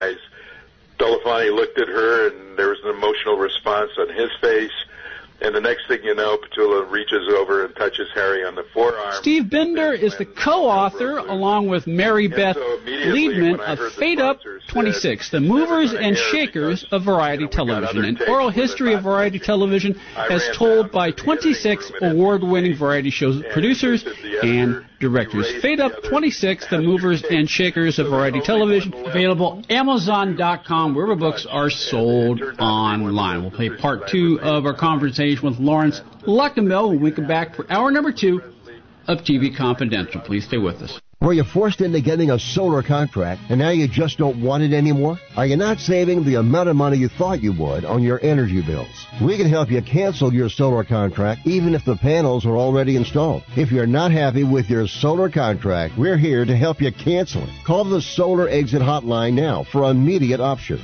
Belafonte looked at her, and there was an emotional response on his face. And the next thing you know, Petula reaches over and touches Harry on the forearm. Steve Binder is the co-author, along with Mary Beth Liebman, of Fade Up 26, The Movers and Shakers of Variety Television, an oral history of variety television as told by 26 award-winning variety show producers and directors. Fade Up 26, The Movers and Shakers of Variety Television, available Amazon.com, wherever books are sold online. We'll play part 2 of our conversation with Lawrence Luckenbill when we come back for hour number 2 of TV Confidential. Please stay with us. Were you forced into getting a solar contract and now you just don't want it anymore? Are you not saving the amount of money you thought you would on your energy bills? We can help you cancel your solar contract even if the panels are already installed. If you're not happy with your solar contract, we're here to help you cancel it. Call the Solar Exit Hotline now for immediate options.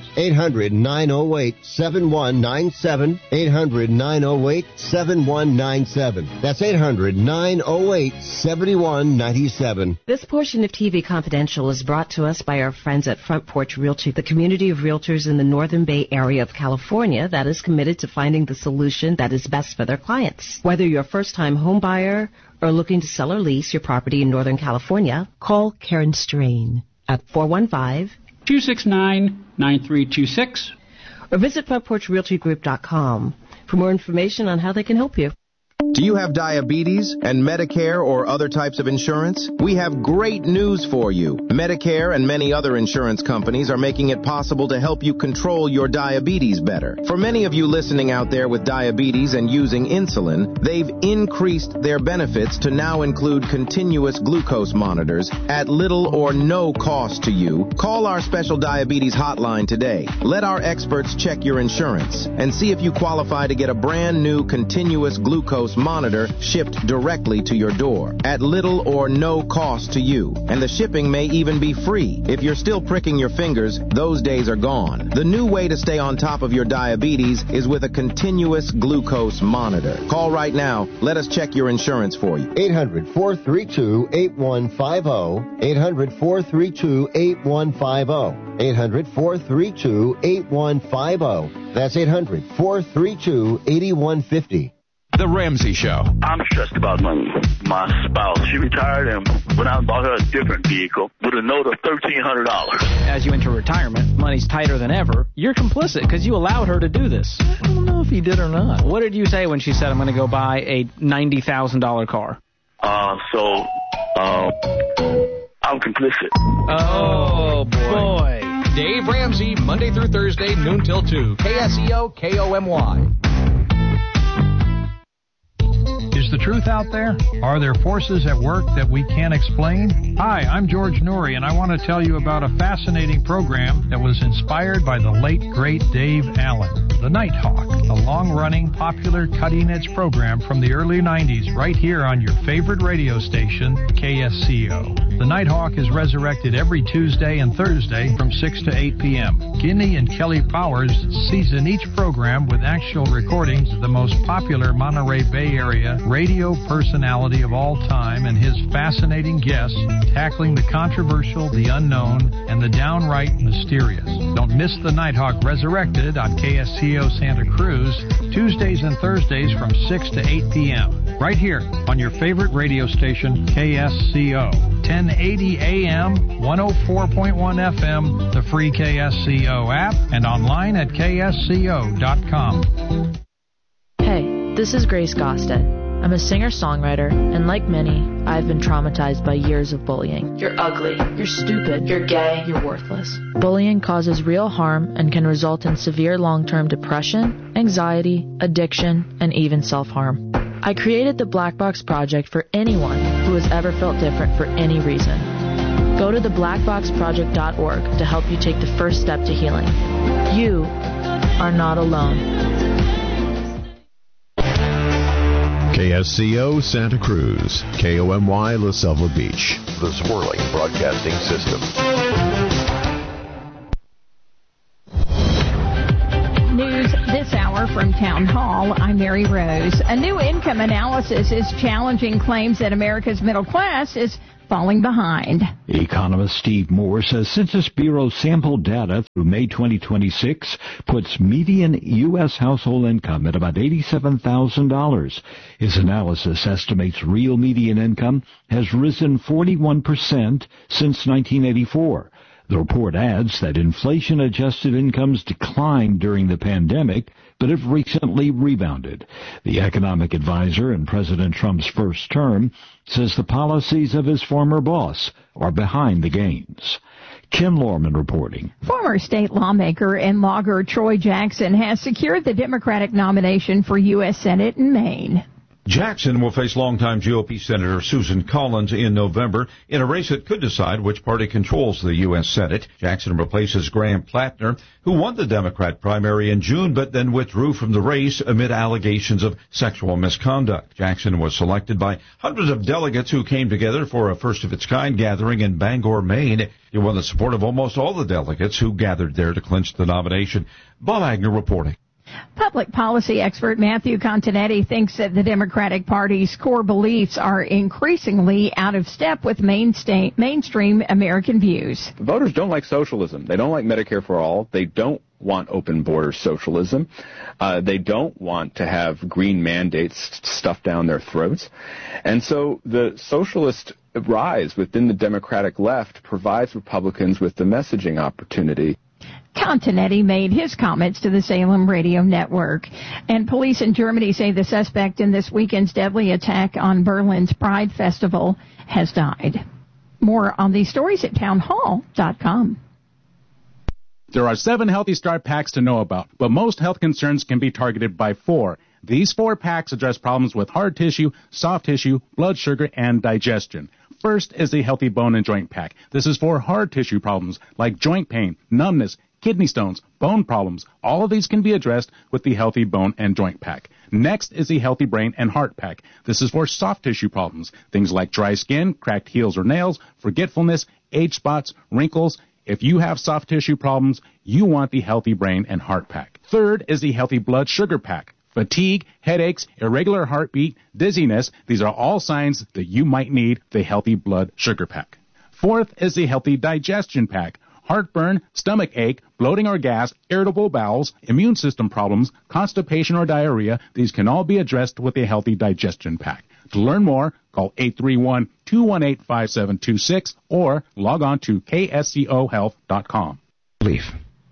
800-908-7197. 800-908-7197. That's 800-908-7197. This portion of TV Confidential is brought to us by our friends at Front Porch Realty, the community of realtors in the Northern Bay area of California that is committed to finding the solution that is best for their clients. Whether you're a first-time home buyer or looking to sell or lease your property in Northern California, call Karen Strain at 415-269-9326 or visit frontporchrealtygroup.com for more information on how they can help you. Do you have diabetes and Medicare or other types of insurance? We have great news for you. Medicare and many other insurance companies are making it possible to help you control your diabetes better. For many of you listening out there with diabetes and using insulin, they've increased their benefits to now include continuous glucose monitors at little or no cost to you. Call our special diabetes hotline today. Let our experts check your insurance and see if you qualify to get a brand new continuous glucose monitor shipped directly to your door at little or no cost to you. And the shipping may even be free. If you're still pricking your fingers, those days are gone. The new way to stay on top of your diabetes is with a continuous glucose monitor. Call right now. Let us check your insurance for you. 800-432-8150. 800-432-8150. 800-432-8150. That's 800-432-8150. The Ramsey Show. I'm stressed about money. My spouse, she retired and went out and bought her a different vehicle with a note of $1,300. As you enter retirement, money's tighter than ever. You're complicit because you allowed her to do this. I don't know if he did or not. What did you say when she said, I'm going to go buy a $90,000 car? I'm complicit. Oh, boy. Dave Ramsey, Monday through Thursday, noon till 2. KSEO, KOMY. Is the truth out there? Are there forces at work that we can't explain? Hi, I'm George Noory, and I want to tell you about a fascinating program that was inspired by the late, great Dave Allen, The Nighthawk, a long-running, popular, cutting-edge program from the early 90s right here on your favorite radio station, KSCO. The Nighthawk is resurrected every Tuesday and Thursday from 6 to 8 p.m. Guinea and Kelly Powers season each program with actual recordings of the most popular Monterey Bay Area radio personality of all time and his fascinating guests tackling the controversial, the unknown, and the downright mysterious. Don't miss The Nighthawk Resurrected on KSCO Santa Cruz, Tuesdays and Thursdays from 6 to 8 p.m. Right here on your favorite radio station, KSCO. 1080 AM, 104.1 FM, the free KSCO app, and online at ksco.com. Hey, this is Grace Gosted. I'm a singer-songwriter, and like many, I've been traumatized by years of bullying. You're ugly, you're stupid, you're gay, you're worthless. Bullying causes real harm and can result in severe long-term depression, anxiety, addiction, and even self-harm. I created the Black Box Project for anyone who has ever felt different for any reason. Go to theblackboxproject.org to help you take the first step to healing. You are not alone. KSCO Santa Cruz, KOMY La Selva Beach, the Swirling Broadcasting System. News this hour from Town Hall. I'm Mary Rose. A new income analysis is challenging claims that America's middle class is falling behind. Economist Steve Moore says Census Bureau sample data through May 2026 puts median U.S. household income at about $87,000. His analysis estimates real median income has risen 41% since 1984. The report adds that inflation-adjusted incomes declined during the pandemic, but have recently rebounded. The economic advisor in President Trump's first term says the policies of his former boss are behind the gains. Ken Lorman reporting. Former state lawmaker and logger Troy Jackson has secured the Democratic nomination for U.S. Senate in Maine. Jackson will face longtime GOP Senator Susan Collins in November in a race that could decide which party controls the U.S. Senate. Jackson replaces Graham Plattner, who won the Democrat primary in June but then withdrew from the race amid allegations of sexual misconduct. Jackson was selected by hundreds of delegates who came together for a first-of-its-kind gathering in Bangor, Maine. He won the support of almost all the delegates who gathered there to clinch the nomination. Bob Agner reporting. Public policy expert Matthew Continetti thinks that the Democratic Party's core beliefs are increasingly out of step with mainstream American views. Voters don't like socialism. They don't like Medicare for all. They don't want open border socialism. They don't want to have green mandates stuffed down their throats. And so the socialist rise within the Democratic left provides Republicans with the messaging opportunity. Continetti made his comments to the Salem Radio Network. And police in Germany say the suspect in this weekend's deadly attack on Berlin's Pride Festival has died. More on these stories at townhall.com. There are 7 Healthy Start packs to know about, but most health concerns can be targeted by 4. These 4 packs address problems with hard tissue, soft tissue, blood sugar, and digestion. First is the Healthy Bone and Joint Pack. This is for hard tissue problems like joint pain, numbness, kidney stones, bone problems. All of these can be addressed with the Healthy Bone and Joint Pack. Next is the Healthy Brain and Heart Pack. This is for soft tissue problems, things like dry skin, cracked heels or nails, forgetfulness, age spots, wrinkles. If you have soft tissue problems, you want the Healthy Brain and Heart Pack. Third is the Healthy Blood Sugar Pack. Fatigue, headaches, irregular heartbeat, dizziness, these are all signs that you might need the Healthy Blood Sugar Pack. Fourth is the Healthy Digestion Pack. Heartburn, stomach ache, bloating or gas, irritable bowels, immune system problems, constipation or diarrhea, these can all be addressed with a Healthy Digestion Pack. To learn more, call 831-218-5726 or log on to kscohealth.com. Leaf.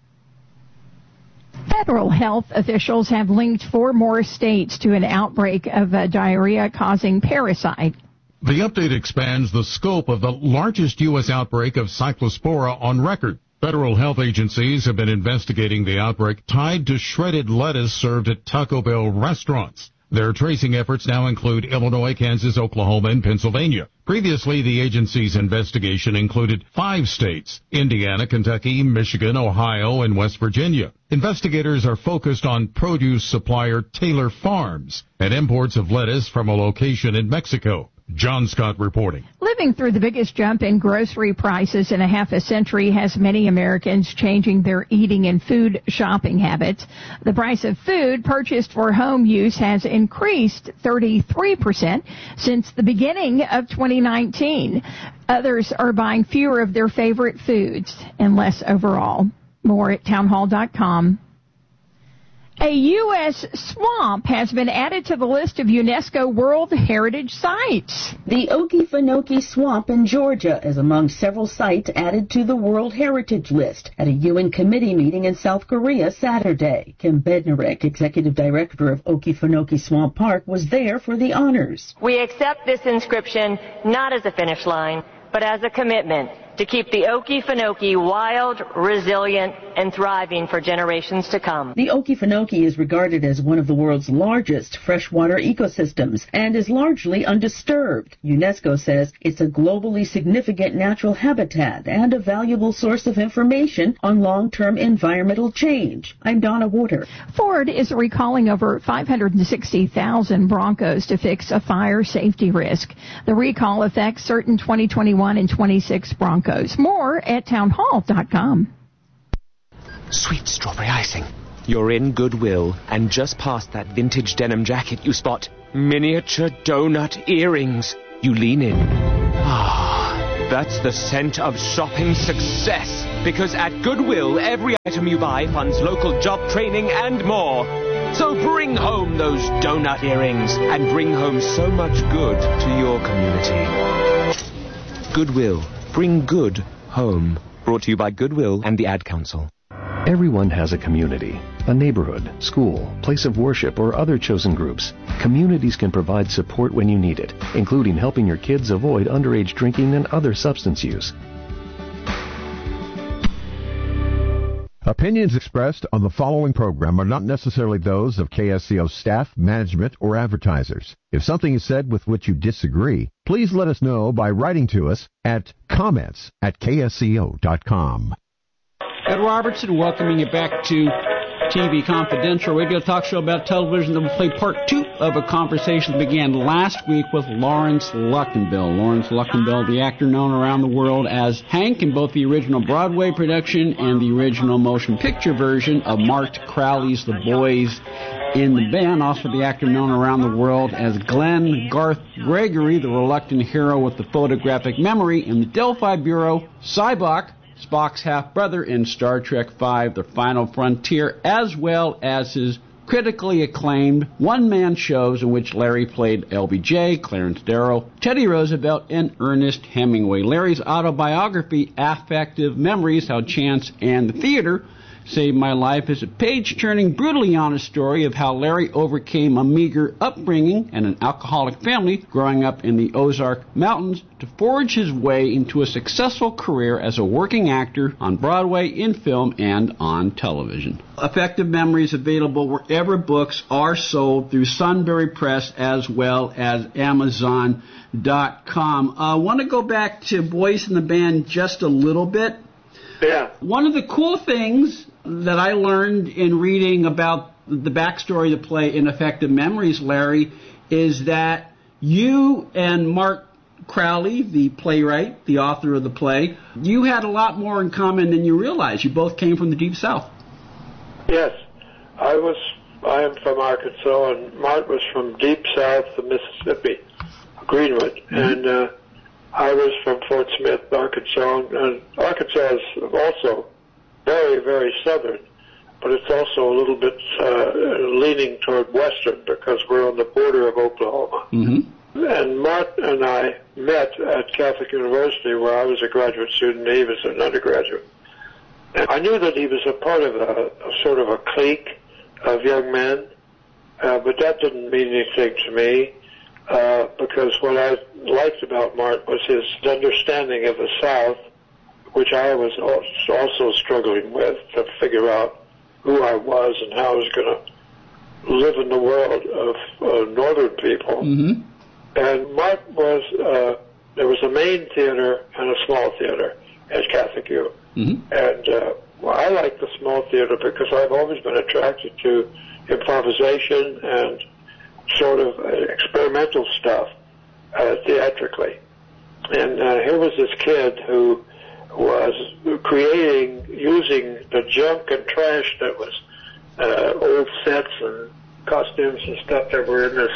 Federal health officials have linked 4 more states to an outbreak of a diarrhea-causing parasite. The update expands the scope of the largest U.S. outbreak of Cyclospora on record. Federal health agencies have been investigating the outbreak tied to shredded lettuce served at Taco Bell restaurants. Their tracing efforts now include Illinois, Kansas, Oklahoma, and Pennsylvania. Previously, the agency's investigation included 5 states: Indiana, Kentucky, Michigan, Ohio, and West Virginia. Investigators are focused on produce supplier Taylor Farms and imports of lettuce from a location in Mexico. John Scott reporting. Living through the biggest jump in grocery prices in a half a century has many Americans changing their eating and food shopping habits. The price of food purchased for home use has increased 33% since the beginning of 2019. Others are buying fewer of their favorite foods and less overall. More at townhall.com. A U.S. swamp has been added to the list of UNESCO World Heritage Sites. The Okefenokee Swamp in Georgia is among several sites added to the World Heritage List at a UN committee meeting in South Korea Saturday. Kim Bednarek, executive director of Okefenokee Swamp Park, was there for the honors. We accept this inscription not as a finish line, but as a commitment to keep the Okefenokee wild, resilient, and thriving for generations to come. The Okefenokee is regarded as one of the world's largest freshwater ecosystems and is largely undisturbed. UNESCO says it's a globally significant natural habitat and a valuable source of information on long-term environmental change. I'm Donna Water. Ford is recalling over 560,000 Broncos to fix a fire safety risk. The recall affects certain 2021 and 26 Broncos. More at townhall.com. Sweet strawberry icing. You're in Goodwill, and just past that vintage denim jacket you spot miniature donut earrings. You lean in. Ah, That's the scent of shopping success. Because at Goodwill, every item you buy funds local job training and more. So bring home those donut earrings and bring home so much good to your community. Goodwill. Bring good home. Brought to you by Goodwill and the Ad Council. Everyone has a community, a neighborhood, school, place of worship, or other chosen groups. Communities can provide support when you need it, including helping your kids avoid underage drinking and other substance use. Opinions expressed on the following program are not necessarily those of KSCO staff, management, or advertisers. If something is said with which you disagree, please let us know by writing to us at comments@ksco.com. Ed Robertson welcoming you back to TV Confidential, radio talk show about television that will play part 2 of a conversation that began last week with Lawrence Luckinbill. Lawrence Luckinbill, the actor known around the world as Hank in both the original Broadway production and the original motion picture version of Mart Crowley's The Boys in the Band. Also the actor known around the world as Glenn Garth Gregory, the reluctant hero with the photographic memory in the Delphi Bureau, Sybok, Spock's half-brother in Star Trek V, The Final Frontier, as well as his critically acclaimed one-man shows in which Larry played LBJ, Clarence Darrow, Teddy Roosevelt, and Ernest Hemingway. Larry's autobiography, Affective Memories, How Chance and the Theater Saved My Life, is a page-turning, brutally honest story of how Larry overcame a meager upbringing and an alcoholic family growing up in the Ozark Mountains to forge his way into a successful career as a working actor on Broadway, in film, and on television. Affective Memories available wherever books are sold through Sunbury Press as well as Amazon.com. I want to go back to Boys in the Band just a little bit. Yeah. One of the cool things that I learned in reading about the backstory of the play in Affective Memories, Larry, is that you and Mart Crowley, the playwright, the author of the play, you had a lot more in common than you realized. You both came from the Deep South. Yes. I am from Arkansas, and Mart was from Deep South of Mississippi, Greenwood. Mm-hmm. And I was from Fort Smith, Arkansas, and Arkansas is also very, very southern, but it's also a little bit leaning toward western because we're on the border of Oklahoma. Mm-hmm. And Mart and I met at Catholic University, where I was a graduate student and he was an undergraduate. And I knew that he was a part of a sort of a clique of young men, but that didn't mean anything to me. Because what I liked about Mart was his understanding of the South, which I was also struggling with to figure out who I was and how I was going to live in the world of northern people. Mm-hmm. And Mart was, there was a main theater and a small theater at Catholic U. Mm-hmm. And I like the small theater because I've always been attracted to improvisation and sort of experimental stuff theatrically. And here was this kid who was creating, using the junk and trash that was old sets and costumes and stuff that were in this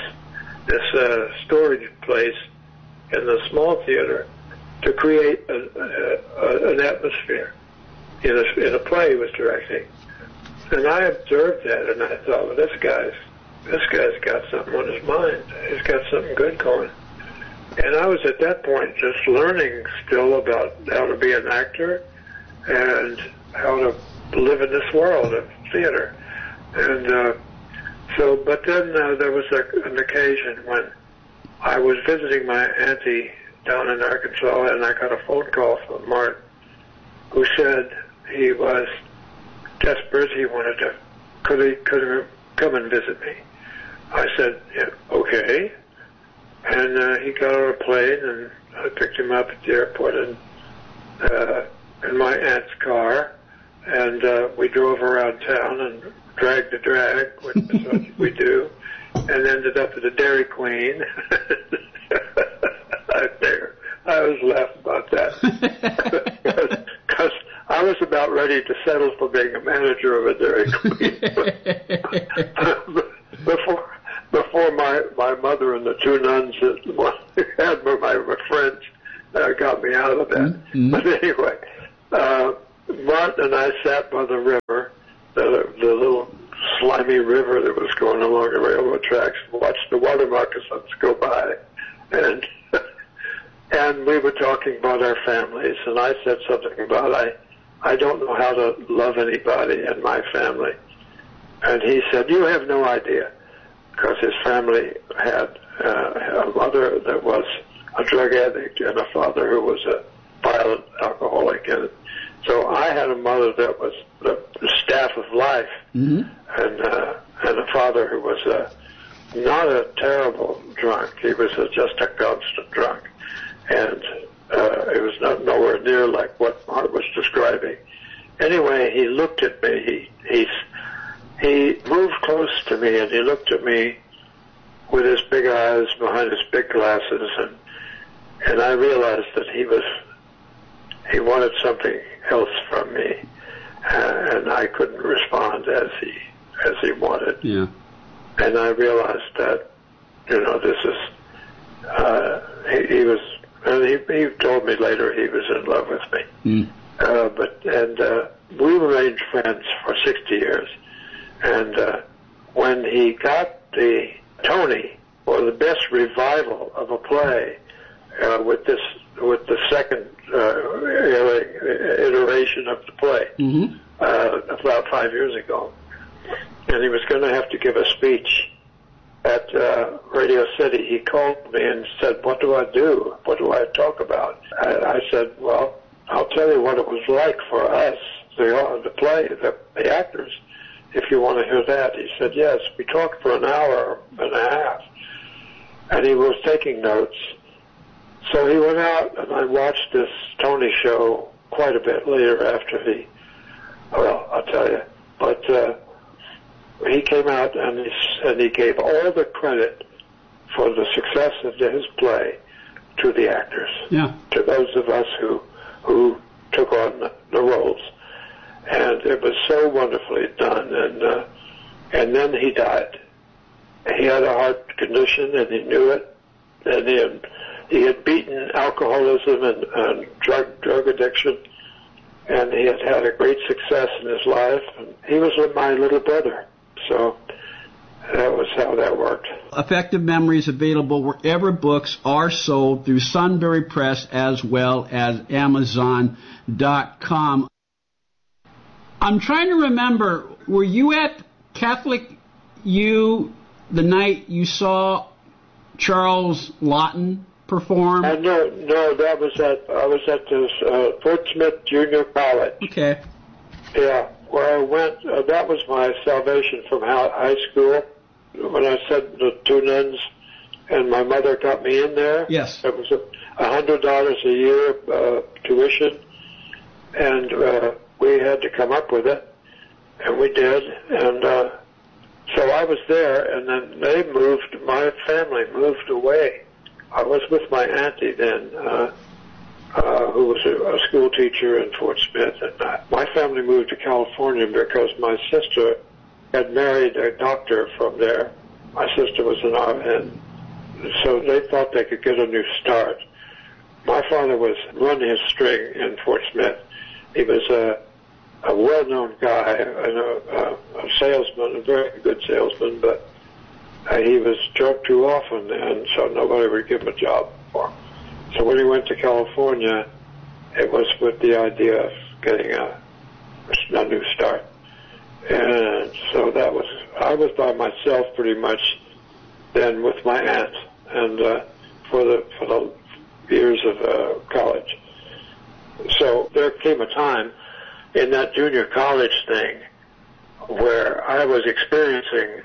storage place in the small theater to create an atmosphere in a play he was directing. And I observed that, and I thought, well, this guy's got something on his mind. He's got something good going. And I was at that point just learning still about how to be an actor and how to live in this world of theater. And but then there was an occasion when I was visiting my auntie down in Arkansas, and I got a phone call from Mart, who said he was desperate. He wanted to, could he come and visit me? I said, yeah, okay. And he got on a plane, and I picked him up at the airport in my aunt's car, and we drove around town and dragged the drag, which is what we do, and ended up at the Dairy Queen. I was laughing about that because I was about ready to settle for being a manager of a Dairy Queen. Before my mother and the two nuns that had were my friends got me out of that. Mm-hmm. But anyway, Martin and I sat by the river, the little slimy river that was going along the railroad tracks, and watched the water moccasins go by. And we were talking about our families, and I said something about I don't know how to love anybody in my family. And he said, you have no idea, because his family had a mother that was a drug addict and a father who was a violent alcoholic. And so I had a mother that was the staff of life, and a father who was not a terrible drunk. He was just a constant drunk. And it was nowhere near like what Art was describing. Anyway, he looked at me. He moved close to me, and he looked at me with his big eyes behind his big glasses, and I realized that he wanted something else from me, and I couldn't respond as he wanted. Yeah. And I realized that, this is he was. And he told me later he was in love with me. We remained friends for 60 years. And when he got the Tony for the best revival of a play with the second iteration of the play about 5 years ago, and he was going to have to give a speech at Radio City, he called me and said, what do I do? What do I talk about? I said, well, I'll tell you what it was like for us, the play, the actors, if you want to hear that. He said, yes. We talked for an hour and a half, and he was taking notes. So he went out, and I watched this Tony show quite a bit later after I'll tell you. But he came out and he gave all the credit for the success of his play to the actors, to those of us who took on the roles, and it was so wonderfully done. And then he died. He had a heart condition, and he knew it, and he had beaten alcoholism and drug addiction, and he had had a great success in his life. And he was my little brother. So that was how that worked. Effective Memories available wherever books are sold, through Sunbury Press as well as Amazon.com. I'm trying to remember, were you at Catholic U the night you saw Charles Lawton perform? No, I was at this Fort Smith Junior College. Okay. Yeah. Where I went, that was my salvation from high school. When I said the two nuns and my mother got me in there. Yes. It was $100 a year tuition, and we had to come up with it, and we did. And so I was there, and then my family moved away. I was with my auntie then, who was a school teacher in Fort Smith. And my family moved to California because my sister had married a doctor from there. My sister was an RN, so they thought they could get a new start. My father was running his string in Fort Smith. He was a well-known guy and a salesman, a very good salesman, but he was drunk too often, and so nobody would give him a job for him. So when he went to California, it was with the idea of getting a new start. And so I was by myself pretty much then with my aunt, and for the years of college. So there came a time in that junior college thing where I was experiencing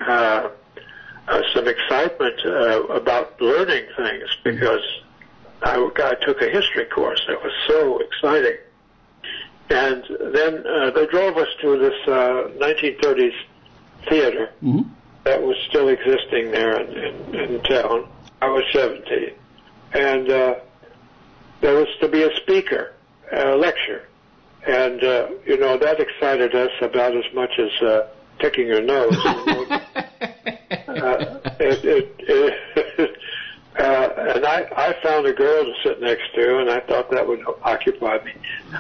some excitement about learning things, because I took a history course that was so exciting. And then they drove us to this 1930s theater that was still existing there in town. I was 17. And there was to be a speaker, a lecture. And, that excited us about as much as picking your nose. And I found a girl to sit next to, and I thought that would occupy me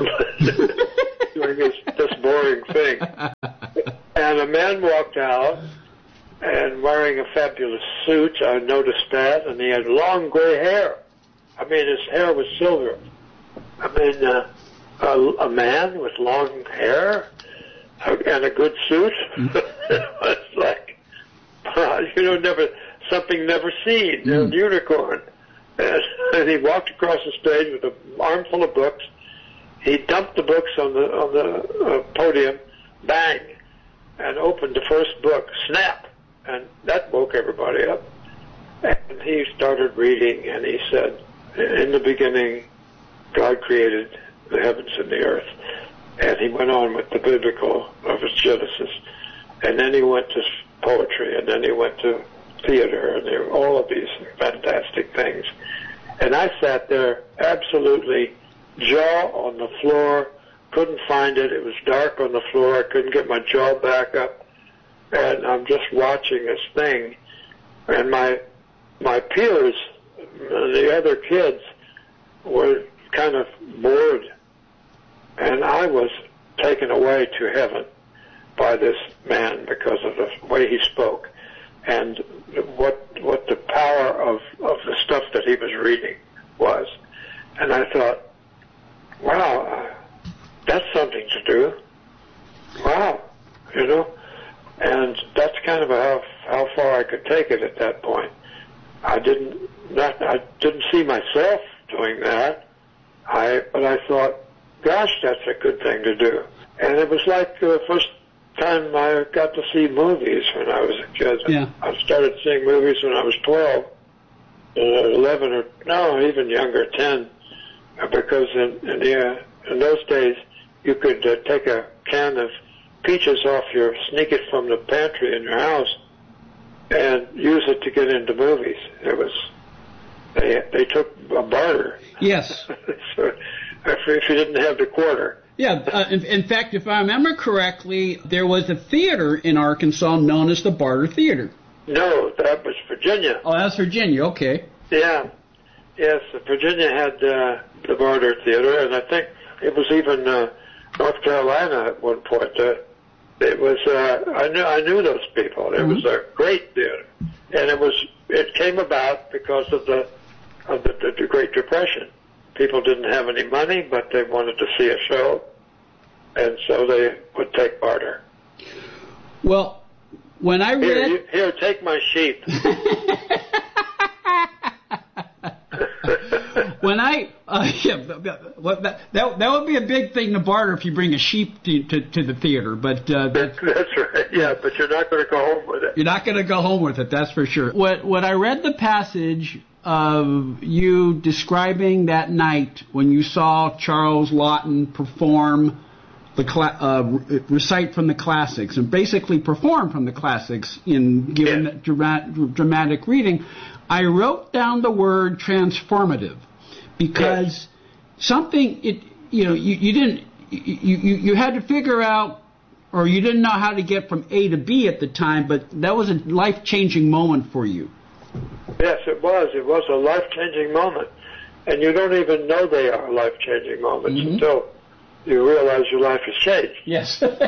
doing this boring thing. And a man walked out and wearing a fabulous suit. I noticed that, and he had long gray hair. I mean, his hair was silver. I mean, a man with long hair and a good suit. It's like, something never seen, a unicorn. And he walked across the stage with an armful of books. He dumped the books on the podium, bang, and opened the first book, snap, and that woke everybody up. And he started reading, and he said, in the beginning, God created the heavens and the earth. And he went on with the biblical of his Genesis. And then he went to poetry, and then he went to theater, and there were all of these fantastic things. And I sat there absolutely jaw on the floor, couldn't find it. It was dark on the floor. I couldn't get my jaw back up. And I'm just watching this thing. And my peers, the other kids, were kind of bored. And I was taken away to heaven by this man because of the way he spoke and what the power of the stuff that he was reading was. And I thought, wow, that's something to do. Wow, and that's kind of how far I could take it at that point. I didn't see myself doing that. But I thought, gosh, that's a good thing to do. And it was like the first time I got to see movies when I was a kid. Yeah. I started seeing movies when I was 12, 11, or no, even younger, 10, because in those days you could take a can of peaches sneak it from the pantry in your house, and use it to get into movies. It was they took a barter. Yes. So, if you didn't have the quarter. Yeah, in fact, if I remember correctly, there was a theater in Arkansas known as the Barter Theater. No, that was Virginia. Oh, that's Virginia, okay. Yeah. Yes, Virginia had the Barter Theater, and I think it was even North Carolina at one point. It was I knew those people. It was a great theater, and it came about because of the Great Depression. People didn't have any money, but they wanted to see a show, and so they would take barter. Well, when I read... Here, take my sheep. When I... that would be a big thing to barter if you bring a sheep to the theater, but... That's right, yeah, but you're not going to go home with it. You're not going to go home with it, that's for sure. When I read the passage of you describing that night when you saw Charles Laughton perform recite from the classics and basically perform from the classics in given dramatic reading, I wrote down the word transformative because you had to figure out, or you didn't know how to get from A to B at the time, but that was a life-changing moment for you. Yes, it was. It was a life-changing moment. And you don't even know they are life-changing moments until you realize your life has changed. Yes. But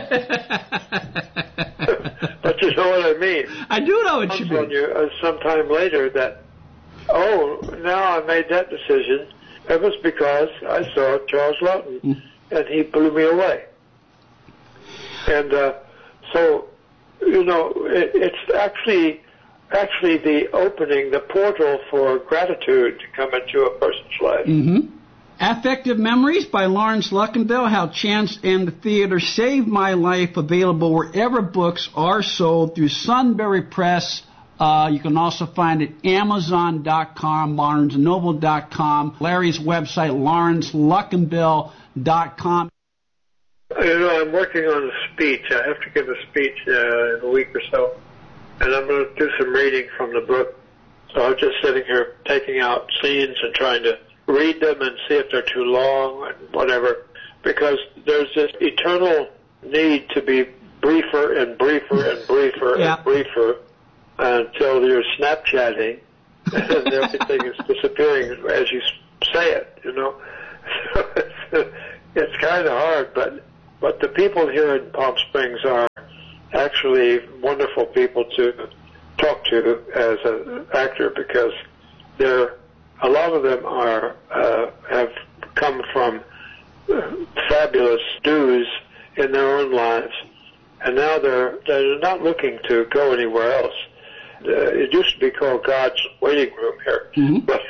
you know what I mean. I do know what you mean. On you sometime later that, now I made that decision. It was because I saw Charles Laughton, and he blew me away. And so, it's actually the opening, the portal for gratitude to come into a person's life. Affective Memories by Lawrence Luckinbill, How Chance and the Theater Saved My Life, available wherever books are sold through Sunbury Press. You can also find it at Amazon.com, BarnesandNoble.com, Larry's website, LawrenceLuckinbill.com. I'm working on a speech. I have to give a speech in a week or so. And I'm going to do some reading from the book. So I'm just sitting here taking out scenes and trying to read them and see if they're too long and whatever. Because there's this eternal need to be briefer and briefer and briefer and briefer until you're Snapchatting and everything is disappearing as you say it, you know. So it's kind of hard, but the people here in Palm Springs are actually wonderful people to talk to as an actor, because a lot of them have come from fabulous dues in their own lives, and now they're not looking to go anywhere else. It used to be called God's waiting room here, but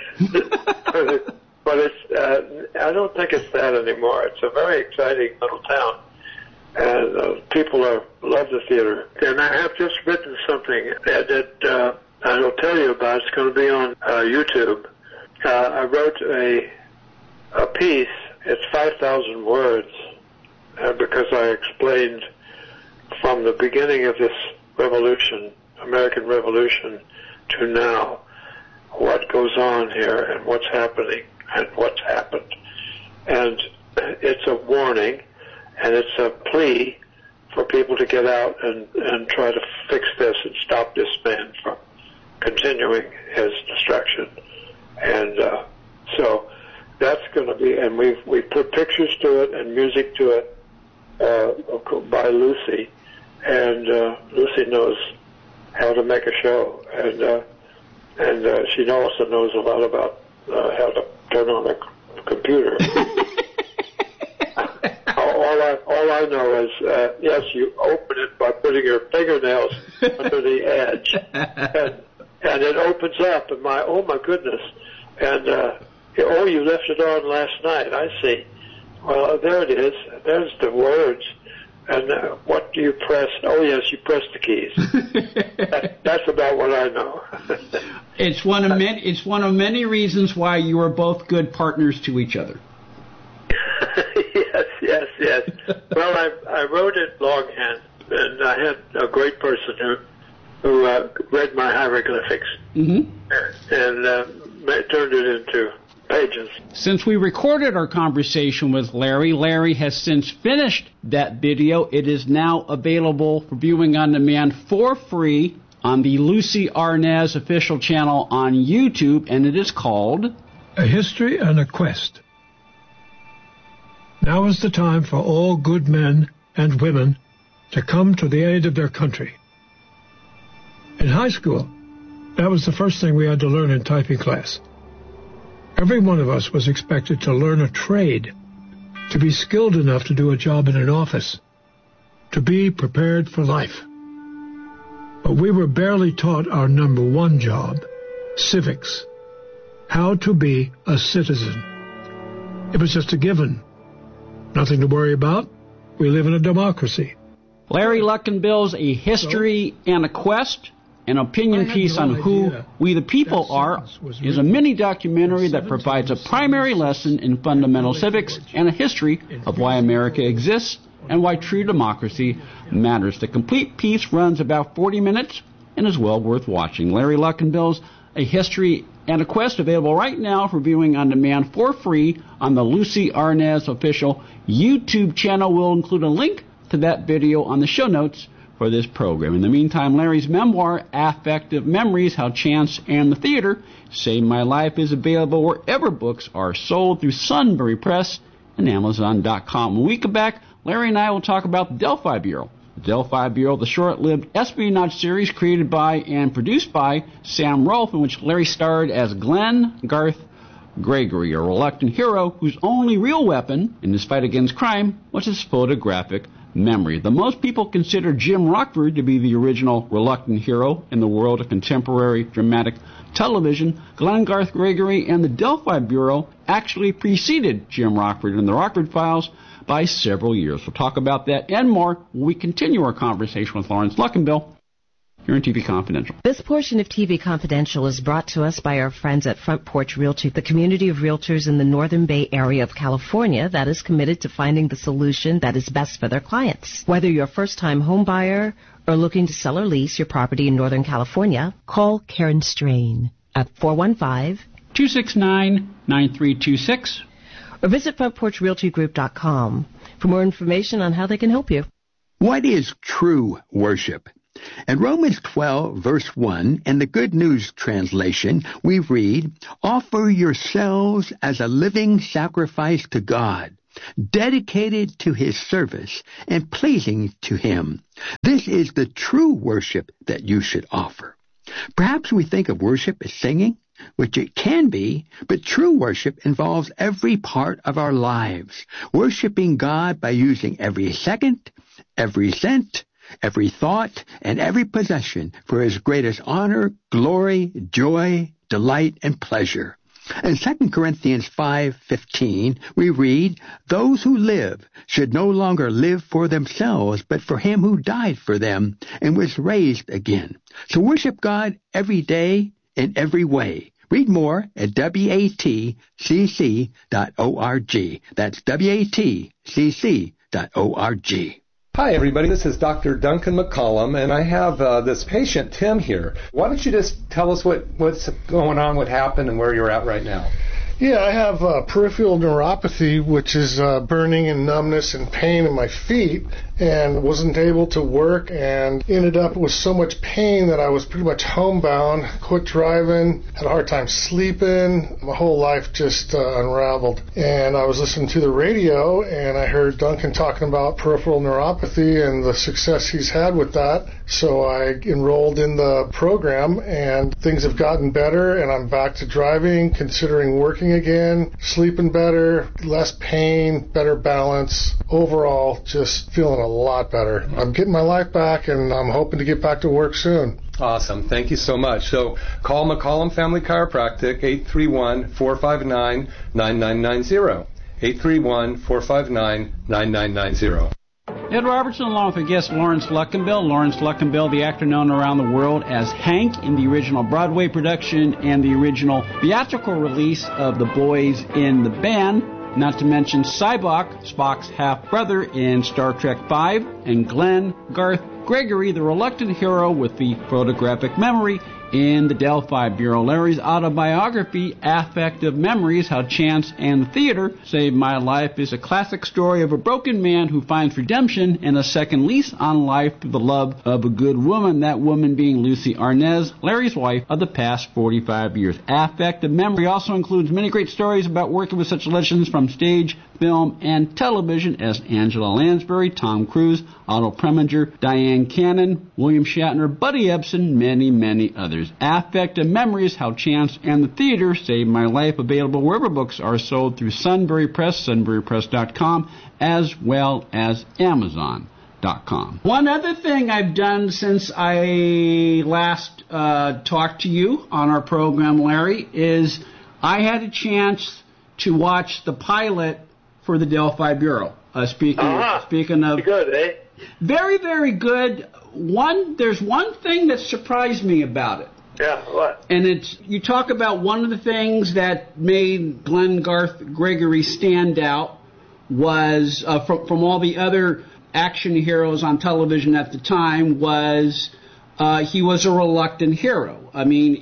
it's I don't think it's that anymore. It's a very exciting little town, and people love the theater. And I have just written something that I will tell you about. It's going to be on YouTube. I wrote a piece. It's 5,000 words, because I explained from the beginning of this revolution, American Revolution, to now, what goes on here and what's happening and what's happened. And it's a warning, and it's a plea for people to get out and try to fix this and stop this man from continuing his destruction. And so that's going to be, and we put pictures to it and music to it by Lucy, and Lucy knows how to make a show, and she also knows a lot about how to turn on a computer. All I know is, yes, you open it by putting your fingernails under the edge, and it opens up, and oh my goodness, and you left it on last night, I see. Well, there it is. There's the words. And what do you press? Oh, yes, you press the keys. That's about what I know. It's one of many reasons why you are both good partners to each other. Yes. Well, I wrote it longhand, and I had a great person who read my hieroglyphics and turned it into pages. Since we recorded our conversation with Larry has since finished that video. It is now available for viewing on demand for free on the Lucy Arnaz official channel on YouTube, and it is called A History and a Quest. Now is the time for all good men and women to come to the aid of their country. In high school, that was the first thing we had to learn in typing class. Every one of us was expected to learn a trade, to be skilled enough to do a job in an office, to be prepared for life. But we were barely taught our number one job, civics, how to be a citizen. It was just a given. Nothing to worry about. We live in a democracy. Larry Luckinbill's A History and a Quest, an opinion piece on who we the people are, is a mini-documentary that provides a primary lesson in fundamental civics and a history of why America exists and why true democracy matters. The complete piece runs about 40 minutes and is well worth watching. Larry Luckinbill's A History and a Quest, available right now for viewing on demand for free on the Lucy Arnaz official YouTube channel. We'll include a link to that video on the show notes for this program. In the meantime, Larry's memoir, Affective Memories, How Chance and the Theater Saved My Life, is available wherever books are sold, through Sunbury Press and Amazon.com. When we come back, Larry and I will talk about the Delphi Bureau. The Delphi Bureau, the short-lived espionage series created by and produced by Sam Rolfe, in which Larry starred as Glenn Garth Gregory, a reluctant hero whose only real weapon in his fight against crime was his photographic memory. Though most people consider Jim Rockford to be the original reluctant hero in the world of contemporary dramatic television, Glenn Garth Gregory and the Delphi Bureau actually preceded Jim Rockford in the Rockford Files by several years. We'll talk about that and more when we continue our conversation with Lawrence Luckinbill here on TV Confidential. This portion of TV Confidential is brought to us by our friends at Front Porch Realty, the community of realtors in the Northern Bay area of California that is committed to finding the solution that is best for their clients. Whether you're a first-time home buyer or looking to sell or lease your property in Northern California, call Karen Strain at 415-269-9326 or visit FrontPorchRealtyGroup.com for more information on how they can help you. What is true worship? In Romans 12, verse 1, in the Good News translation, we read, "Offer yourselves as a living sacrifice to God, dedicated to His service and pleasing to Him. This is the true worship that you should offer." Perhaps we think of worship as singing, which it can be, but true worship involves every part of our lives, worshiping God by using every second, every cent, every thought, and every possession for His greatest honor, glory, joy, delight, and pleasure. In 2 Corinthians 5:15, we read, "Those who live should no longer live for themselves, but for Him who died for them and was raised again." So worship God every day in every way. Read more at watcc.org. That's watcc.org. Hi, everybody. This is Dr. Duncan McCollum, and I have this patient, Tim, here. Why don't you just tell us what's going on, what happened, and where you're at right now? Yeah, I have peripheral neuropathy, which is burning and numbness and pain in my feet, and wasn't able to work and ended up with so much pain that I was pretty much homebound, quit driving, had a hard time sleeping. My whole life just unraveled. And I was listening to the radio, and I heard Duncan talking about peripheral neuropathy and the success he's had with that. So I enrolled in the program, and things have gotten better, and I'm back to driving, considering working again, sleeping better, less pain, better balance. Overall, just feeling a lot better. I'm getting my life back, and I'm hoping to get back to work soon. Awesome. Thank you so much. So call McCollum Family Chiropractic, 831-459-9990. 831-459-9990. Ed Robertson, along with our guest Lawrence Luckinbill. Lawrence Luckinbill, the actor known around the world as Hank in the original Broadway production and the original theatrical release of The Boys in the Band. Not to mention Sybok, Spock's half-brother in Star Trek V, and Glenn Garth Gregory, the reluctant hero with the photographic memory in the Delphi Bureau. Larry's autobiography, Affective Memories, How Chance and the Theater Saved My Life, is a classic story of a broken man who finds redemption and a second lease on life through the love of a good woman, that woman being Lucy Arnaz, Larry's wife of the past 45 years. Affective Memory also includes many great stories about working with such legends from stage, film, and television as Angela Lansbury, Tom Cruise, Otto Preminger, Diane Cannon, William Shatner, Buddy Ebsen, many, many others. Affective Memories, How Chance and the Theater Saved My Life, available wherever books are sold through Sunbury Press, sunburypress.com, as well as Amazon.com. One other thing I've done since I last talked to you on our program, Larry, is I had a chance to watch the pilot for the Delphi Bureau. Speaking of... Good, eh? Very, very good. There's one thing that surprised me about it. Yeah, what? And you talk about one of the things that made Glenn Garth Gregory stand out was, from all the other action heroes on television at the time, was he was a reluctant hero. I mean,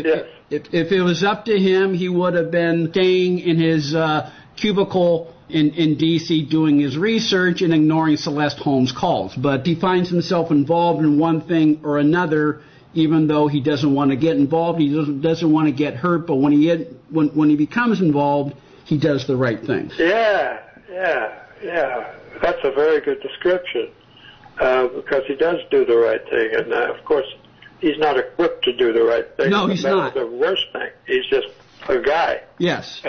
if it was up to him, he would have been staying in his cubicle in D.C. doing his research and ignoring Celeste Holmes' calls. But he finds himself involved in one thing or another, even though he doesn't want to get involved. He doesn't want to get hurt, but when he becomes involved, he does the right thing. Yeah. That's a very good description, because he does do the right thing. And, of course, he's not equipped to do the right thing. No, he's not. That's the worst thing. He's just a guy. Yes.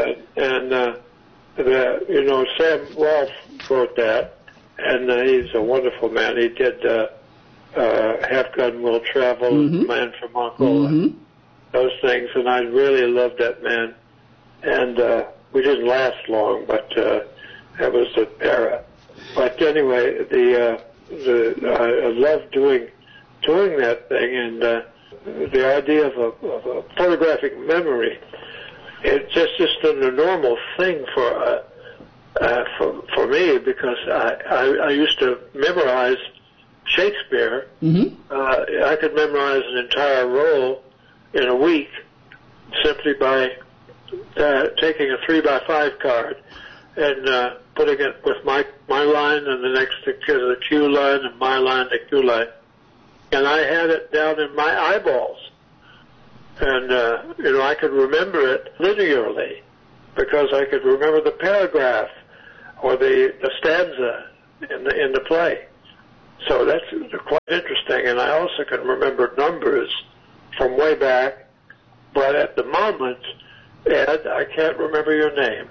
Sam Rolfe wrote that, and he's a wonderful man. He did Half Gun Will Travel, Man from U.N.C.L.E., those things, and I really loved that man. And we didn't last long, but that was the era. But anyway, I love doing that thing, and the idea of a photographic memory. It's just a normal thing for me, because I used to memorize Shakespeare. I could memorize an entire role in a week simply by taking a 3x5 card and putting it with my line and the next to the cue line and my line to cue line. and I had it down in my eyeballs. And, I could remember it linearly because I could remember the paragraph or the stanza in the play. So that's quite interesting. And I also can remember numbers from way back, but at the moment, Ed, I can't remember your name.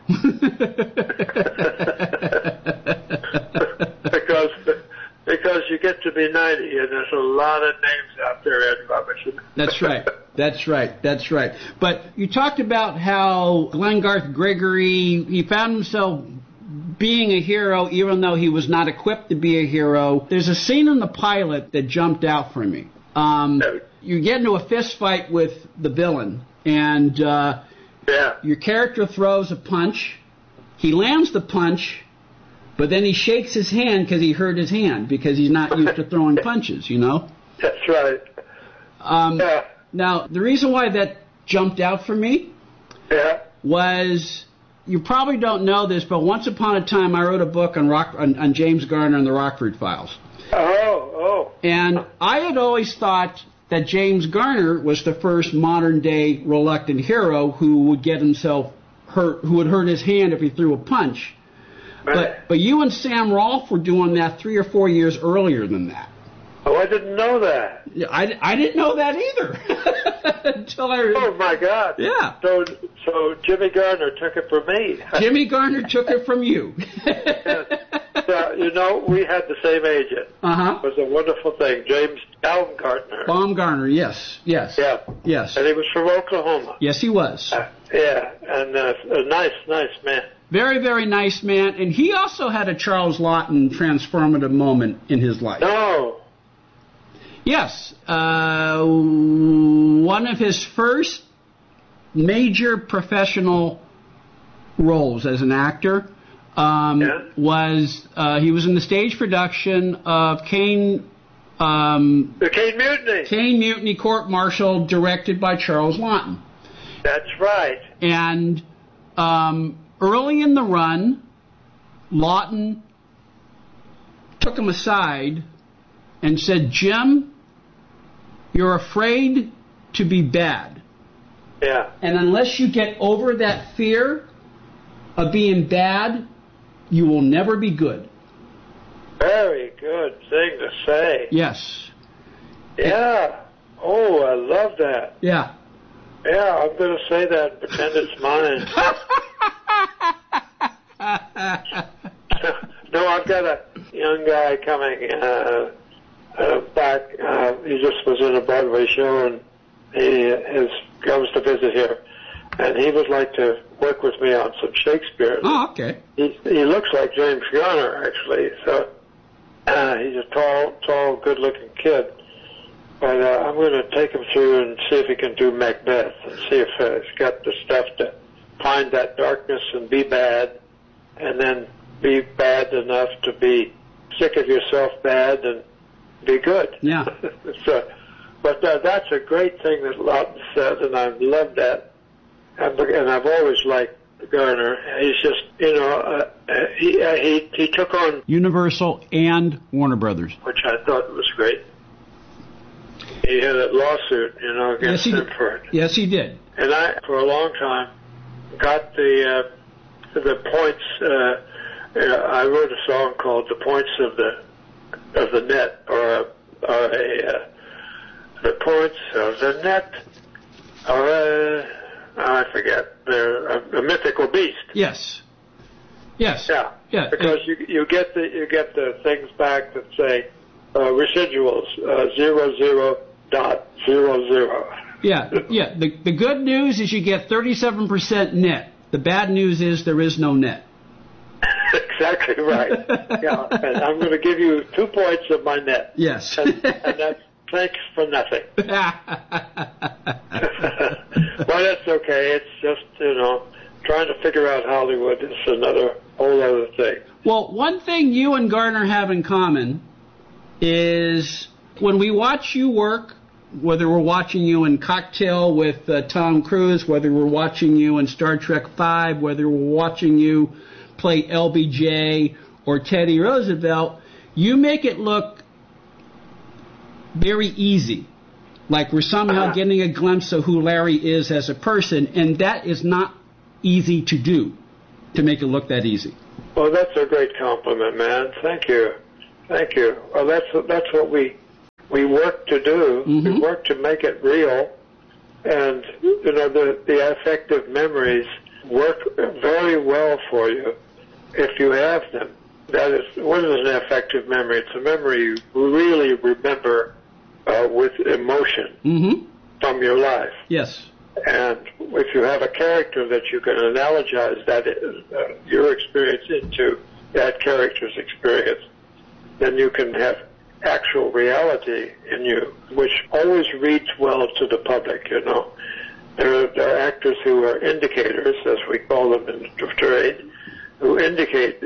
because you get to be 90, and there's a lot of names out there, Ed Robinson. That's right. But you talked about how Glenn Garth Gregory, he found himself being a hero even though he was not equipped to be a hero. There's a scene in the pilot that jumped out for me. You get into a fist fight with the villain, and your character throws a punch. He lands the punch, but then he shakes his hand because he hurt his hand because he's not used to throwing punches, That's right. Now, the reason why that jumped out for me was, you probably don't know this, but once upon a time I wrote a book on James Garner and the Rockford Files. Oh. And I had always thought that James Garner was the first modern-day reluctant hero who would get himself hurt, who would hurt his hand if he threw a punch. But you and Sam Rolfe were doing that 3 or 4 years earlier than that. Oh, I didn't know that. I didn't know that either. Until I... Oh, my God. Yeah. So Jimmy Garner took it from me. Jimmy Garner took it from you. We had the same agent. Uh-huh. It was a wonderful thing. James Baumgartner. Baumgartner, yes. Yeah. Yes. And he was from Oklahoma. Yes, he was. And a nice man. Very, very nice man. And he also had a Charles Laughton transformative moment in his life. No. Yes. One of his first major professional roles as an actor was he was in the stage production of Caine. The Caine Mutiny. Caine Mutiny Court Martial, directed by Charles Laughton. That's right. And early in the run, Laughton took him aside and said, "Jim, you're afraid to be bad. Yeah. And unless you get over that fear of being bad, you will never be good." Very good thing to say. Yes. Yeah. Oh, I love that. Yeah. Yeah, I'm going to say that and pretend it's mine. No, I've got a young guy coming back. He just was in a Broadway show, and he comes to visit here. And he would like to work with me on some Shakespeare. Oh, okay. He looks like James Garner, actually. So he's a tall, good-looking kid. But I'm going to take him through and see if he can do Macbeth and see if he's got the stuff to find that darkness and be bad, and then be bad enough to be sick of yourself bad and be good. Yeah. But that's a great thing that Laughton said, and I love that. And I've always liked Garner. He's just, he took on Universal and Warner Brothers, which I thought was great. He had a lawsuit, against him for it. Yes, he did. And I, for a long time, got the points. I wrote a song called "The Points of the Net," or the points of the net, or I forget. They're a mythical beast. Yes. Yeah. Because you get the things back that say residuals 00.00. Yeah. The good news is you get 37% net. The bad news is there is no net. Exactly right. Yeah, and I'm going to give you 2 points of my net. Yes. And that's thanks for nothing. But it's okay. It's just, trying to figure out Hollywood is another whole other thing. Well, one thing you and Garner have in common is when we watch you work, whether we're watching you in Cocktail with Tom Cruise, whether we're watching you in Star Trek V, whether we're watching you play LBJ or Teddy Roosevelt, you make it look very easy. Like we're somehow getting a glimpse of who Larry is as a person, and that is not easy to do, to make it look that easy. Well, that's a great compliment, man. Thank you. Thank you. Well, that's what we work to do. We work to make it real, and the affective memories work very well for you if you have them. That is, what is an affective memory? It's a memory you really remember with emotion from your life. Yes. And if you have a character that you can analogize that your experience into that character's experience, then you can have actual reality in you, which always reads well to the public, you know. There are actors who are indicators, as we call them in the trade, who indicate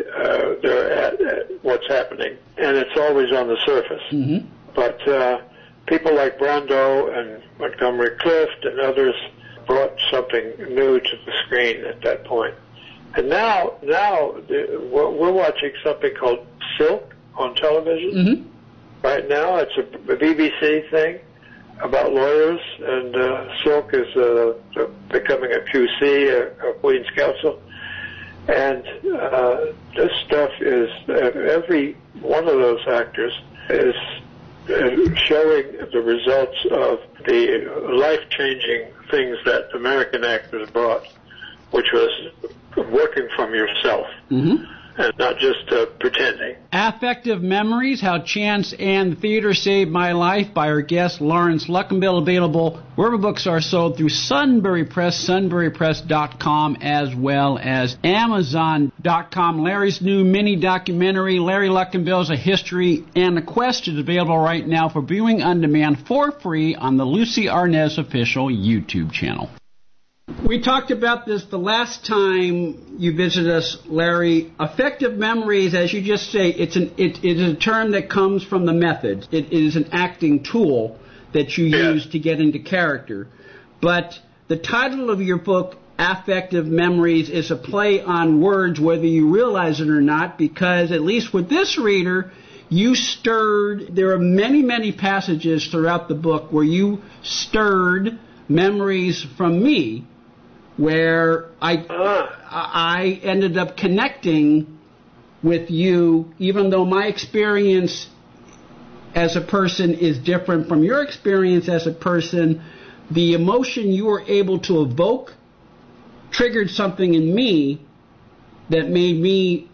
what's happening, and it's always on the surface. But people like Brando and Montgomery Clift and others brought something new to the screen at that point. And now we're watching something called Silk on television. Right now it's a BBC thing about lawyers, and Silk is becoming a QC, a Queen's Counsel. And this stuff is, every one of those actors is showing the results of the life-changing things that American actors brought, which was working from yourself and not just pretending. Affective Memories, How Chance and the Theater Saved My Life by our guest Lawrence Luckinbill, available wherever books are sold through Sunbury Press, sunburypress.com, as well as Amazon.com. Larry's new mini documentary, Larry Luckinbill's A History and a Quest, is available right now for viewing on demand for free on the Lucy Arnaz official YouTube channel. We talked about this the last time you visited us, Larry. Affective memories, as you just say, it is a term that comes from the method. It is an acting tool that you use to get into character. But the title of your book, Affective Memories, is a play on words, whether you realize it or not, because at least with this reader, you stirred, there are many, many passages throughout the book where you stirred memories from me, where I ended up connecting with you, even though my experience as a person is different from your experience as a person. The emotion you were able to evoke triggered something in me that made me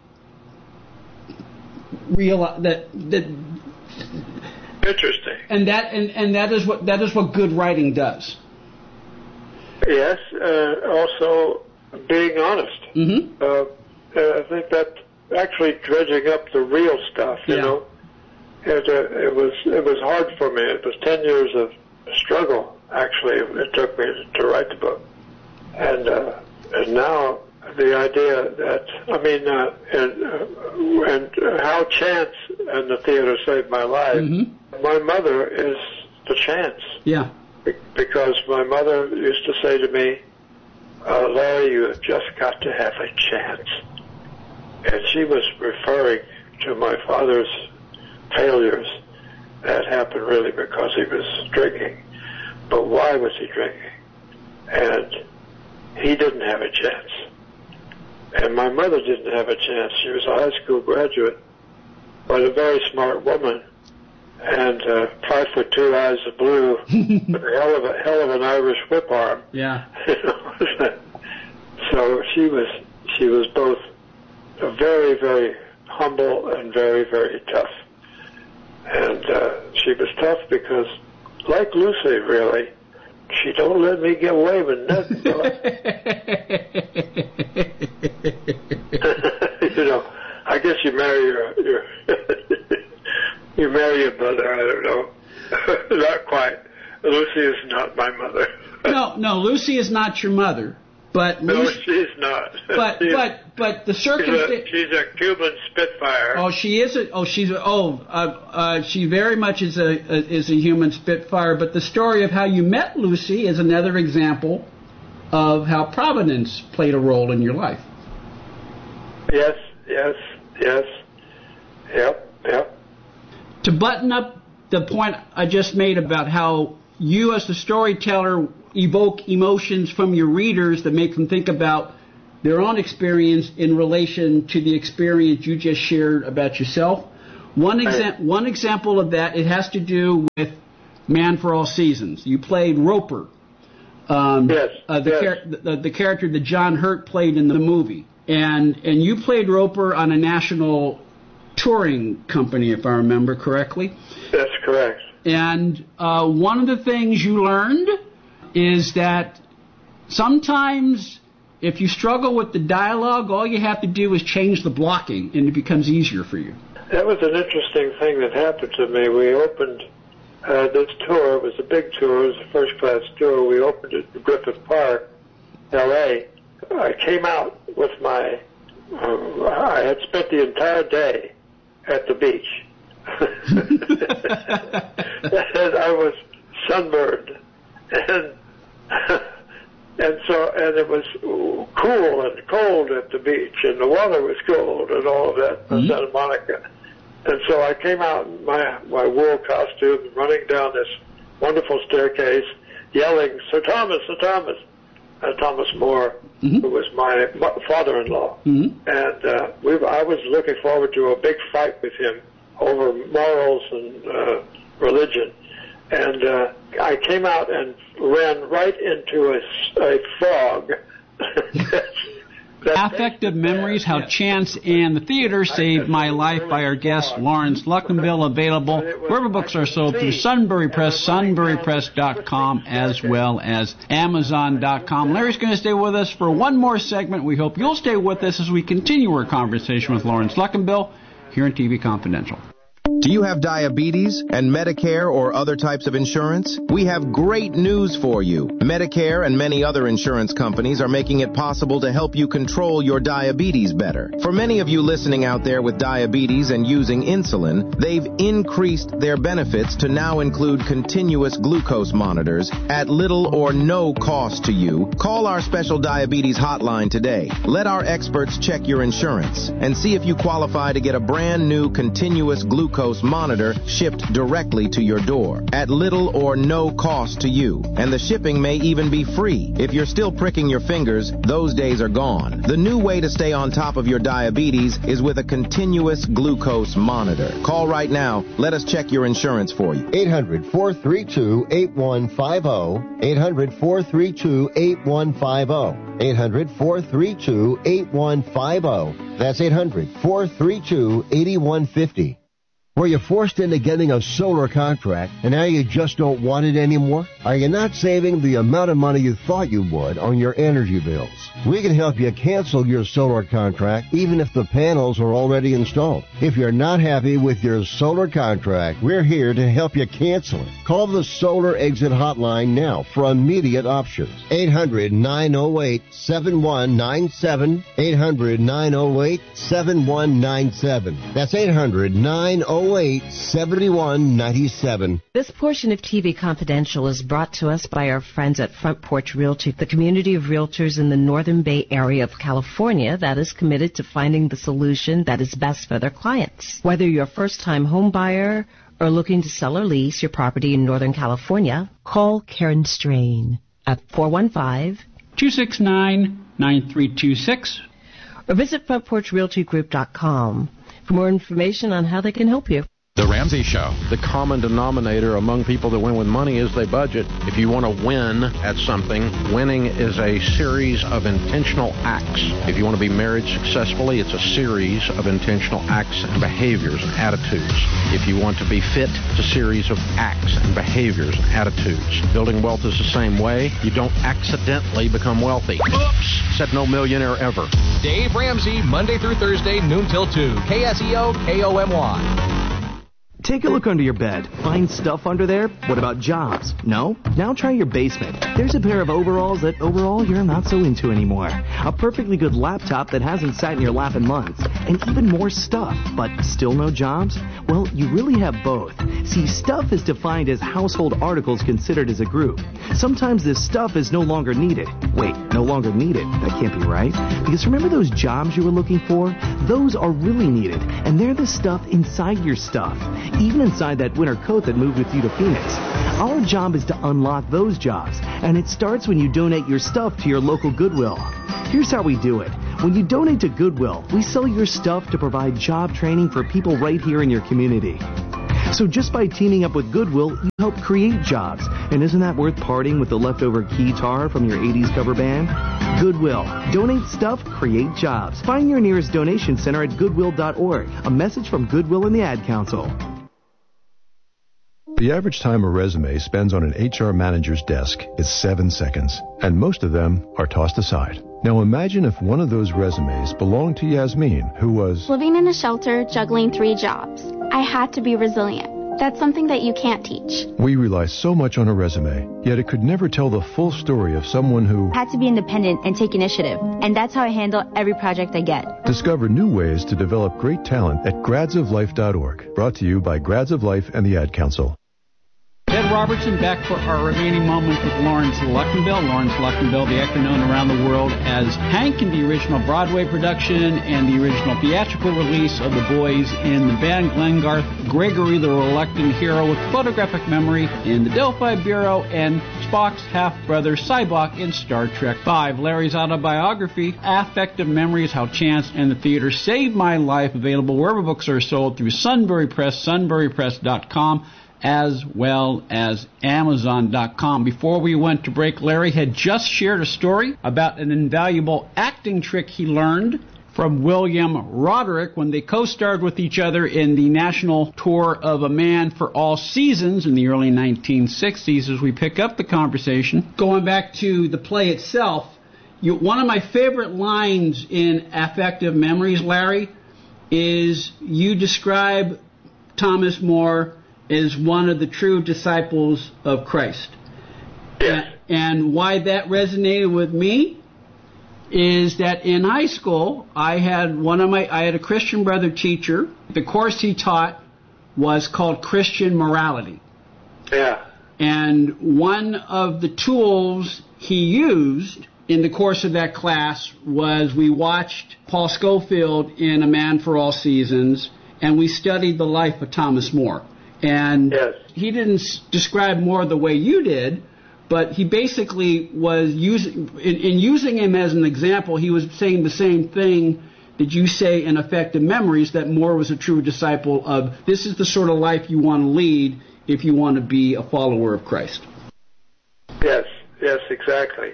realize that interesting. And that is what good writing does. Yes, also being honest. I think that actually dredging up the real stuff, you know. It was hard for me. It was 10 years of struggle, actually. It took me to write the book. And now the idea that, and how chance and the theater saved my life. My mother is the chance. Yeah. Because my mother used to say to me, Larry, you have just got to have a chance. And she was referring to my father's failures that happened really because he was drinking. But why was he drinking? And he didn't have a chance. And my mother didn't have a chance. She was a high school graduate, but a very smart woman. And 5'2", eyes of blue, with a hell of an Irish whip arm. Yeah. So she was both very, very humble and very, very tough. And she was tough because, like Lucy, really, she don't let me get away with nothing. You know, I guess you marry your you marry your mother, I don't know. Not quite. Lucy is not my mother. No, Lucy is not your mother. But no, she's not. But the circumstance. She's a Cuban Spitfire. Oh, she is. She very much is a human Spitfire. But the story of how you met Lucy is another example of how Providence played a role in your life. Yes. Yep. To button up the point I just made about how you as the storyteller evoke emotions from your readers that make them think about their own experience in relation to the experience you just shared about yourself. One example of that, it has to do with Man for All Seasons. You played Roper, the character that John Hurt played in the movie, and you played Roper on a national touring company, if I remember correctly. That's correct. And one of the things you learned is that sometimes if you struggle with the dialogue, all you have to do is change the blocking, and it becomes easier for you. That was an interesting thing that happened to me. We opened this tour. It was a big tour. It was a first-class tour. We opened it at Griffith Park, L.A. I came out with I had spent the entire day at the beach. And I was sunburned. And it was cool and cold at the beach, and the water was cold and all of that in Santa Monica. And so I came out in my wool costume, running down this wonderful staircase, yelling, "Sir Thomas, Sir Thomas!" Thomas More, who was my father-in-law. And I was looking forward to a big fight with him over morals and religion. And I came out and ran right into a fog. Affective Memories, How Chance and the Theater Saved My Life by our guest Lawrence Luckinbill, available wherever books are sold through Sunbury Press, sunburypress.com, as well as Amazon.com. Larry's going to stay with us for one more segment. We hope you'll stay with us as we continue our conversation with Lawrence Luckinbill here on TV Confidential. Do you have diabetes and Medicare or other types of insurance? We have great news for you. Medicare and many other insurance companies are making it possible to help you control your diabetes better. For many of you listening out there with diabetes and using insulin, they've increased their benefits to now include continuous glucose monitors at little or no cost to you. Call our special diabetes hotline today. Let our experts check your insurance and see if you qualify to get a brand new continuous glucose monitor shipped directly to your door at little or no cost to you. And the shipping may even be free. If you're still pricking your fingers, those days are gone. The new way to stay on top of your diabetes is with a continuous glucose monitor. Call right now. Let us check your insurance for you. 800-432-8150. 800-432-8150. 800-432-8150. That's 800-432-8150. Were you forced into getting a solar contract and now you just don't want it anymore? Are you not saving the amount of money you thought you would on your energy bills? We can help you cancel your solar contract even if the panels are already installed. If you're not happy with your solar contract, we're here to help you cancel it. Call the Solar Exit Hotline now for immediate options. 800-908-7197. 800-908-7197. That's 800-908-7197. This portion of TV Confidential is brought to us by our friends at Front Porch Realty, the community of realtors in the Northern Bay area of California that is committed to finding the solution that is best for their clients. Whether you're a first-time home buyer or looking to sell or lease your property in Northern California, call Karen Strain at 415-269-9326 or visit frontporchrealtygroup.com for more information on how they can help you. The Ramsey Show. The common denominator among people that win with money is they budget. If you want to win at something, winning is a series of intentional acts. If you want to be married successfully, it's a series of intentional acts and behaviors and attitudes. If you want to be fit, it's a series of acts and behaviors and attitudes. Building wealth is the same way. You don't accidentally become wealthy. Oops! Said no millionaire ever. Dave Ramsey, Monday through Thursday, noon till 2. KSEO, KOMY. Take a look under your bed. Find stuff under there? What about jobs? No? Now try your basement. There's a pair of overalls that overall you're not so into anymore. A perfectly good laptop that hasn't sat in your lap in months. And even more stuff, but still no jobs? Well, you really have both. See, stuff is defined as household articles considered as a group. Sometimes this stuff is no longer needed. Wait, no longer needed? That can't be right. Because remember those jobs you were looking for? Those are really needed. And they're the stuff inside your stuff. even inside that winter coat that moved with you to Phoenix. Our job is to unlock those jobs, and it starts when you donate your stuff to your local Goodwill. Here's how we do it. When you donate to Goodwill, we sell your stuff to provide job training for people right here in your community. So just by teaming up with Goodwill, you help create jobs. And isn't that worth parting with the leftover keytar from your 80s cover band? Goodwill. Donate stuff, create jobs. Find your nearest donation center at goodwill.org. A message from Goodwill and the Ad Council. The average time a resume spends on an HR manager's desk is 7 seconds, and most of them are tossed aside. Now imagine if one of those resumes belonged to Yasmin, who was living in a shelter, juggling 3 jobs. I had to be resilient. That's something that you can't teach. We rely so much on a resume, yet it could never tell the full story of someone who had to be independent and take initiative, and that's how I handle every project I get. Discover new ways to develop great talent at gradsoflife.org. Brought to you by Grads of Life and the Ad Council. Ted Robertson back for our remaining moment with Lawrence Luckinbill. Lawrence Luckinbill, the actor known around the world as Hank in the original Broadway production and the original theatrical release of The Boys in the band. Glengarth Gregory, the reluctant hero with photographic memory in the Delphi Bureau, and Spock's half-brother Sybok in Star Trek V. Larry's autobiography, Affective Memories, How Chance and the Theater Saved My Life, available wherever books are sold through Sunbury Press, sunburypress.com, as well as Amazon.com. Before we went to break, Larry had just shared a story about an invaluable acting trick he learned from William Roderick when they co-starred with each other in the national tour of A Man for All Seasons in the early 1960s. As we pick up the conversation, going back to the play itself, one of my favorite lines in Affective Memories, Larry, is you describe Thomas More is one of the true disciples of Christ. Yes. And why that resonated with me is that in high school, I had a Christian brother teacher. The course he taught was called Christian Morality. Yeah. And one of the tools he used in the course of that class was we watched Paul Scofield in A Man for All Seasons, and we studied the life of Thomas More. And yes, he didn't describe More the way you did, but he basically was using him as an example, he was saying the same thing that you say in Affective Memories, that More was a true disciple of, this is the sort of life you want to lead if you want to be a follower of Christ. Yes, exactly.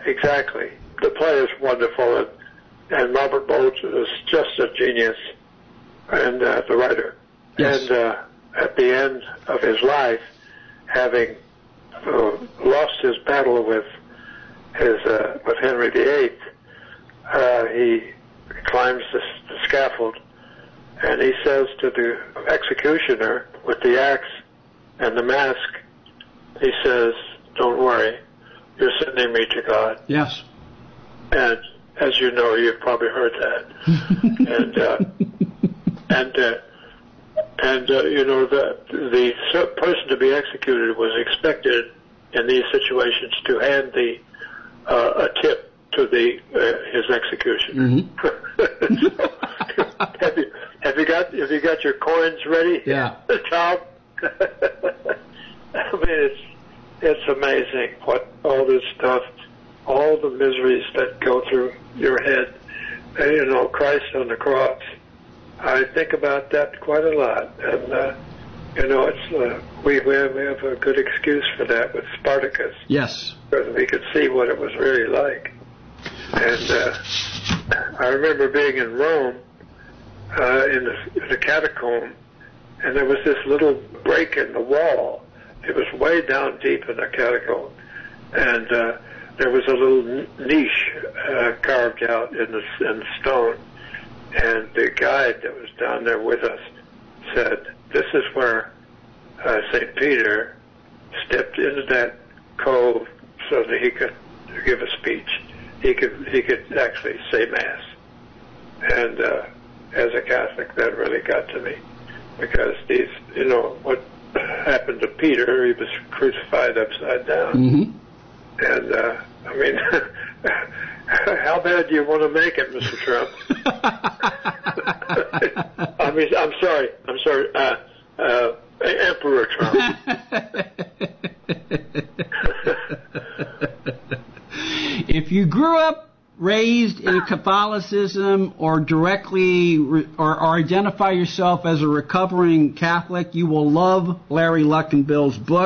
The play is wonderful, and Robert Bolt is just a genius, and the writer. Yes. And at the end of his life, having lost his battle with Henry VIII, he climbs the scaffold, and he says to the executioner with the axe and the mask, he says, "Don't worry, you're sending me to God." Yes. And as you know, you've probably heard that. The person to be executed was expected in these situations to hand a tip to his executioner. Mm-hmm. have you got your coins ready? Yeah. Tom? I mean, it's amazing what all this stuff, all the miseries that go through your head. Christ on the cross. I think about that quite a lot, and we have a good excuse for that with Spartacus. Yes, because we could see what it was really like. And I remember being in Rome in the catacomb, and there was this little break in the wall. It was way down deep in the catacomb, and there was a little niche carved out in the stone. And the guide that was down there with us said, "This is where St. Peter stepped into that cove so that he could give a speech. He could actually say Mass." And as a Catholic, that really got to me, because what happened to Peter, he was crucified upside down. Mm-hmm. And I mean, how bad do you want to make it, Mr. Trump? I mean, I'm sorry. Emperor Trump. If you grew up raised in Catholicism or directly or identify yourself as a recovering Catholic, you will love Larry Luckenbill's book.